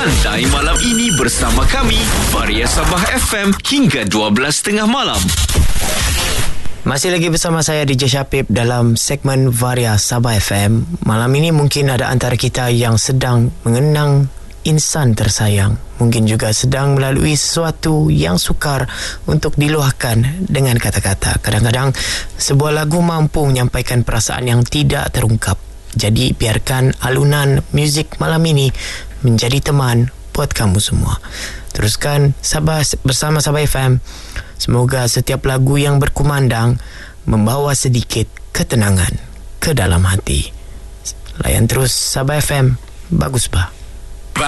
Santai malam ini bersama kami, Varia Sabah FM hingga 12.30 malam. Masih lagi bersama saya DJ Syapib dalam segmen Varia Sabah FM. Malam ini mungkin ada antara kita yang sedang mengenang insan tersayang. Mungkin juga sedang melalui sesuatu yang sukar untuk diluahkan dengan kata-kata. Kadang-kadang sebuah lagu mampu menyampaikan perasaan yang tidak terungkap. Jadi biarkan alunan muzik malam ini menjadi teman buat kamu semua. Teruskan bersama Sabah FM. Semoga setiap lagu yang berkumandang membawa sedikit ketenangan ke dalam hati. Layan terus Sabah FM. Bagus bah.